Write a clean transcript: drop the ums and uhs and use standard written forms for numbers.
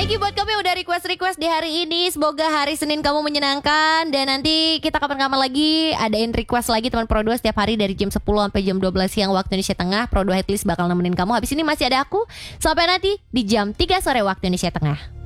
lagi buat kamu yang udah request di hari ini. Semoga hari Senin kamu menyenangkan. Dan nanti kita kapan-kapan lagi adain request lagi teman Pro 2 setiap hari dari jam 10 sampai jam 12 siang waktu Indonesia Tengah. Pro 2 Headlist bakal nemenin kamu. Habis ini masih ada aku sampai nanti di jam 3 sore waktu Indonesia Tengah.